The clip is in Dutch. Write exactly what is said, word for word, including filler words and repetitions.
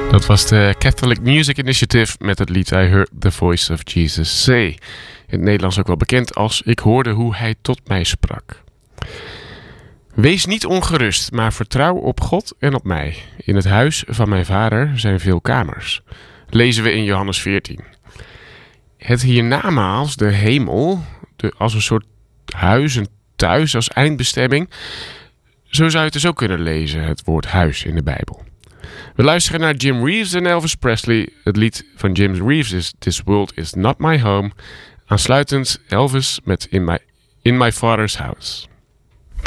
Dat was de Catholic Music Initiative met het lied I Heard the Voice of Jesus Say. In het Nederlands ook wel bekend als Ik hoorde hoe hij tot mij sprak. Wees niet ongerust, maar vertrouw op God en op mij. In het huis van mijn vader zijn veel kamers. Lezen we in Johannes veertien. Het hiernamaals, de hemel, de, als een soort huis, een thuis als eindbestemming. Zo zou je het dus ook kunnen lezen, het woord huis in de Bijbel. We luisteren naar Jim Reeves en Elvis Presley. Het lied van Jim Reeves is This World Is Not My Home. Aansluitend Elvis met In My, In My Father's House.